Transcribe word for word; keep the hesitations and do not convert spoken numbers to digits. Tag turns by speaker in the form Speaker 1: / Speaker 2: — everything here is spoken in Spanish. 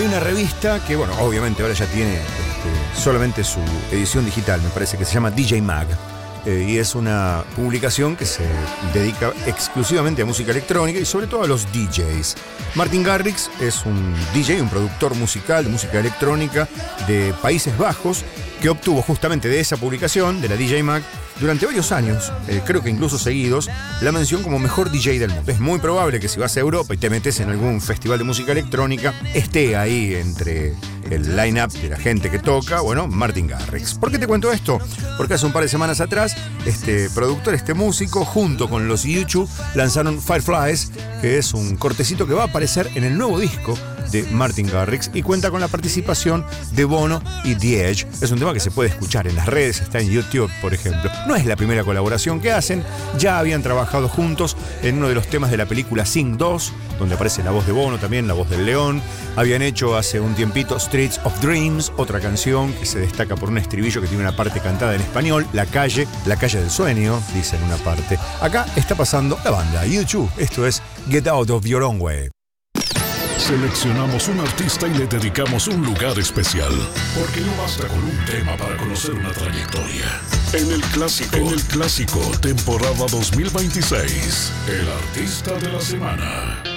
Speaker 1: una revista que, bueno, obviamente ahora ya tiene este, solamente su edición digital, me parece que se llama D J Mag. Eh, y es una publicación que se dedica exclusivamente a música electrónica y sobre todo a los D Js. Martin Garrix es un D J, un productor musical de música electrónica de Países Bajos, que obtuvo justamente de esa publicación, de la D J Mag, durante varios años, eh, creo que incluso seguidos, la mención como mejor D J del mundo. Es muy probable que si vas a Europa y te metes en algún festival de música electrónica, esté ahí entre el line-up de la gente que toca, bueno, Martin Garrix. ¿Por qué te cuento esto? Porque hace un par de semanas atrás, este productor, este músico, junto con los YouTube, lanzaron Fireflies, que es un cortecito que va a aparecer en el nuevo disco de Martin Garrix y cuenta con la participación de Bono y The Edge. Es un tema que se puede escuchar en las redes, está en YouTube, por ejemplo. No es la primera colaboración que hacen, ya habían trabajado juntos en uno de los temas de la película Sing dos, donde aparece la voz de Bono también, la voz del león. Habían hecho hace un tiempito Streets of Dreams, otra canción que se destaca por un estribillo que tiene una parte cantada en español, La calle, la calle del sueño, dice en una parte. Acá está pasando la banda YouTube, esto es Get Out of Your Own Way.
Speaker 2: Seleccionamos un artista y le dedicamos un lugar especial, porque no basta con un tema para conocer una trayectoria. En el clásico, en el clásico, temporada dos mil veintiséis, el artista de la semana.